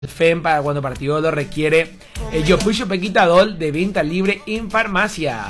FEM para cuando partido lo requiere. El Yopuyo Pequitadol de venta libre en farmacia.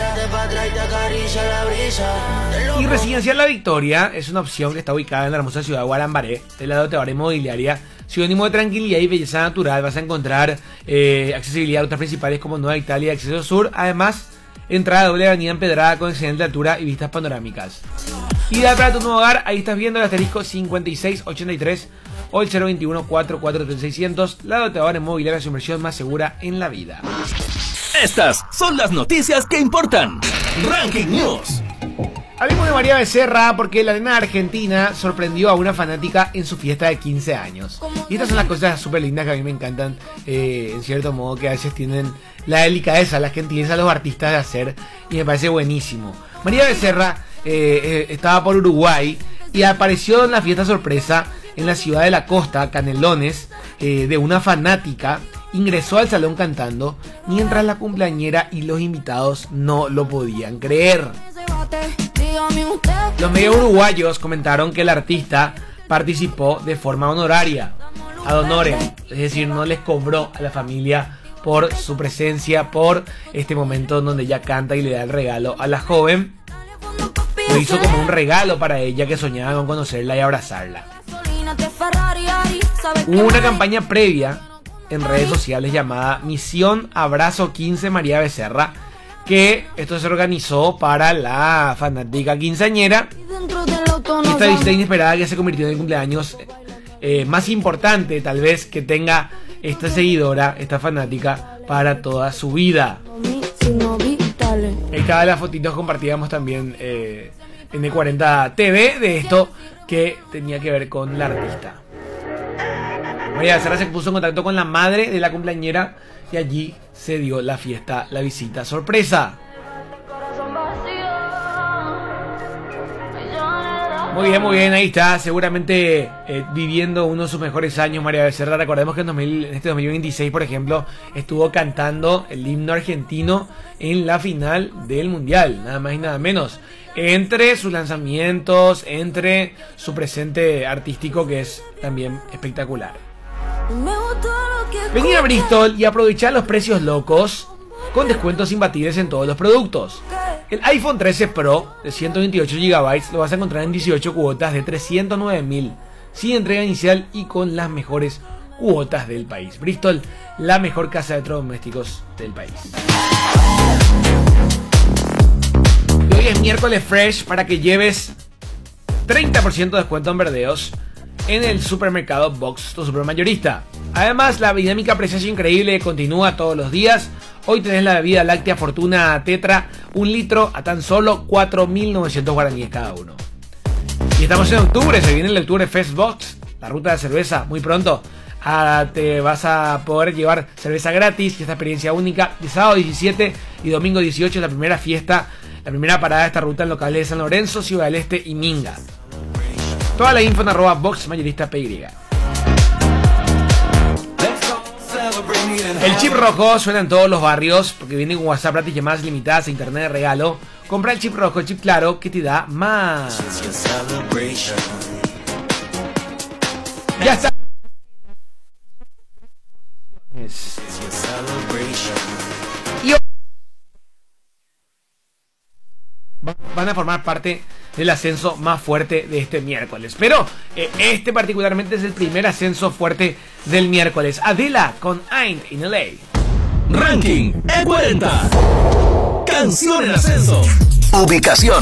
Y Residencial La Victoria es una opción que está ubicada en la hermosa ciudad de Guarambaré, del lado de Tebar Inmobiliaria. Sinónimo de tranquilidad y belleza natural. Vas a encontrar accesibilidad a rutas principales como Nueva Italia y Acceso Sur. Además, entrada doble avenida empedrada con excelente altura y vistas panorámicas. Ideal para tu nuevo hogar, ahí estás viendo el asterisco 5683 o el 021 443 la doteadora inmobiliaria, su inversión más segura en la vida. Estas son las noticias que importan. Ranking News. Hablemos de María Becerra porque la nena argentina sorprendió a una fanática en su fiesta de 15 años. Y estas son las cosas súper lindas que a mí me encantan, en cierto modo, que a veces tienen la delicadeza, la gentileza a los artistas de hacer, y me parece buenísimo. María Becerra estaba por Uruguay y apareció en la fiesta sorpresa en la ciudad de la costa, Canelones, de una fanática. Ingresó al salón cantando, mientras la cumpleañera y los invitados no lo podían creer. Los medios uruguayos comentaron que el artista participó de forma honoraria, ad honorem, es decir, no les cobró a la familia por su presencia, por este momento en donde ella canta y le da el regalo a la joven. Lo hizo como un regalo para ella, que soñaba con conocerla y abrazarla. Hubo una campaña previa en redes sociales llamada Misión Abrazo 15 María Becerra, que esto se organizó para la fanática quinceañera. Y esta visita inesperada que se convirtió en el cumpleaños más importante tal vez que tenga esta seguidora, esta fanática, para toda su vida. Esta de las fotitos compartíamos también en E40 TV de esto que tenía que ver con la artista. María Becerra se puso en contacto con la madre de la cumpleañera y allí se dio la fiesta, la visita sorpresa. Muy bien, ahí está, seguramente viviendo uno de sus mejores años María Becerra. Recordemos que en este 2026, por ejemplo, estuvo cantando el himno argentino en la final del Mundial, nada más y nada menos. Entre sus lanzamientos, entre su presente artístico, que es también espectacular. Venir a Bristol y aprovechar los precios locos con descuentos imbatibles en todos los productos. El iPhone 13 Pro de 128 GB lo vas a encontrar en 18 cuotas de 309.000 sin entrega inicial y con las mejores cuotas del país. Bristol, la mejor casa de electrodomésticos del país. Y hoy es miércoles fresh para que lleves 30% de descuento en verdeos en el supermercado Box, tu supermayorista. Además, la dinámica Precio Increíble continúa todos los días. Hoy tenés la bebida láctea Fortuna Tetra, 1 litro a tan solo 4.900 guaraníes cada uno. Y estamos en octubre, se viene el Octubre Fest Box, la ruta de cerveza, muy pronto. Te vas a poder llevar cerveza gratis y esta experiencia única. De sábado 17 y domingo 18 es la primera fiesta, la primera parada de esta ruta en locales de San Lorenzo, Ciudad del Este y Minga. Toda la info en @boxmayorista.py. El chip rojo suena en todos los barrios porque viene con WhatsApp gratis, llamadas limitadas e internet de regalo. Compra el chip rojo, el chip claro, que te da más. Ya está. Y van a formar parte del ascenso más fuerte de este miércoles. Pero este particularmente es el primer ascenso fuerte del miércoles. Adela con Ain't in LA. Ranking E40. Canción en ascenso. Ubicación.